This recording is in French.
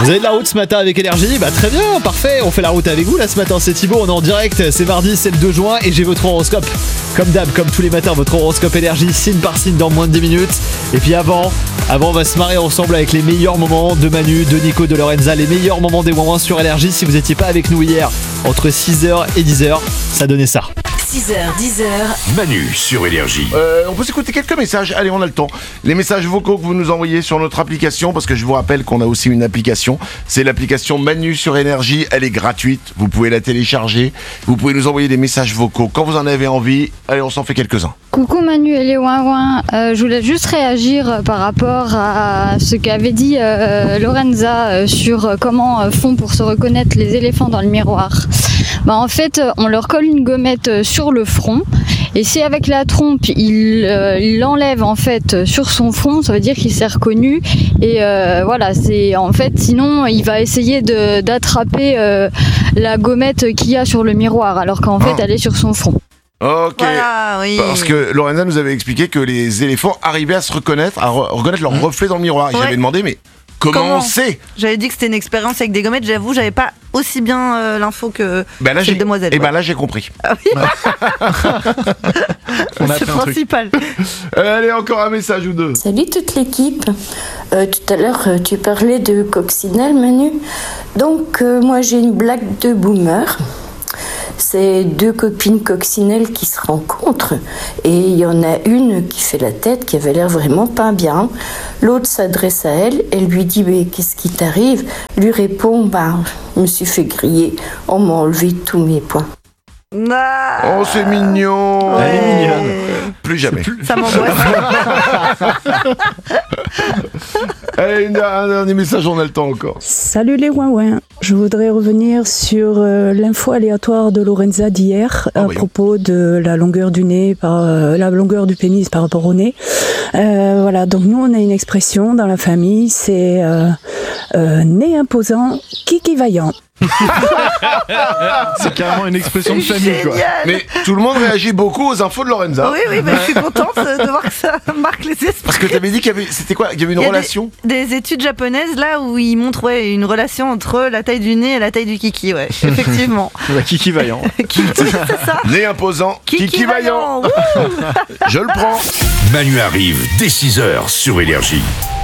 Vous avez de la route ce matin avec Énergie? Bah très bien, parfait, on fait la route avec vous là ce matin, c'est Thibaut, on est en direct, c'est mardi, c'est le 2 juin et j'ai votre horoscope. Comme d'hab, comme tous les matins, votre horoscope Énergie, signe par signe dans moins de 10 minutes. Et puis avant on va se marrer ensemble avec les meilleurs moments de Manu, de Nico, de Lorenza, les meilleurs moments des Wouin sur Énergie. Si vous n'étiez pas avec nous hier, entre 6h et 10h, ça donnait ça. 6h, 10h. Manu sur Énergie. On peut s'écouter quelques messages. Allez, on a le temps. Les messages vocaux que vous nous envoyez sur notre application, parce que je vous rappelle qu'on a aussi une application. C'est l'application Manu sur Énergie. Elle est gratuite. Vous pouvez la télécharger. Vous pouvez nous envoyer des messages vocaux quand vous en avez envie. Allez, on s'en fait quelques-uns. Coucou Manu et les Wouin. Je voulais juste réagir par rapport à ce qu'avait dit Lorenza sur comment font pour se reconnaître les éléphants dans le miroir. En fait, on leur colle une gommette sur le front et si avec la trompe il l'enlève en fait sur son front, ça veut dire qu'il s'est reconnu et voilà, c'est en fait sinon il va essayer d'attraper la gommette qu'il y a sur le miroir alors qu'en fait elle est sur son front. Ok. Voilà, oui. Parce que Lorenza nous avait expliqué que les éléphants arrivaient à se reconnaître, à reconnaître leur reflet dans le miroir. Et Ouais. j'avais demandé, mais comment on sait? J'avais dit que c'était une expérience avec des gommettes, j'avoue, j'avais pas aussi bien l'info que Là, cette demoiselle. Et là, j'ai compris. Ah oui, On a c'est appris un truc. principal. Allez, encore un message ou deux. Salut toute l'équipe. Tout à l'heure, tu parlais de coccinelle, Manu. Donc, moi, j'ai une blague de boomer. C'est deux copines coccinelles qui se rencontrent et il y en a une qui fait la tête, qui avait l'air vraiment pas bien. L'autre s'adresse à elle, elle lui dit « Mais qu'est-ce qui t'arrive ?» Lui répond « Je me suis fait griller, on m'a enlevé tous mes points. » Ah, Oh, c'est mignon. Elle est mignonne. Plus jamais. ça m'angoisse. Allez, un dernier message, on a le temps encore. Salut les ouin-ouin. Je voudrais revenir sur l'info aléatoire de Lorenza d'hier à voyons. propos de la longueur du nez, la longueur du pénis par rapport au nez. Voilà, donc nous on a une expression dans la famille, c'est nez imposant, kiki vaillant. C'est carrément une expression de famille quoi. Génial. Mais tout le monde réagit beaucoup aux infos de Lorenza. Oui, mais je suis contente de voir que ça marque les esprits. Parce que t'avais dit qu'il y avait, c'était quoi? Il y avait une Il y a relation? des études japonaises là où ils montrent une relation entre la taille du nez et la taille du kiki, ouais, effectivement. Kiki vaillant. Kiki, c'est ça. Nez imposant, kiki vaillant. Wouh. Je le prends. Manu arrive dès 6h sur Énergie.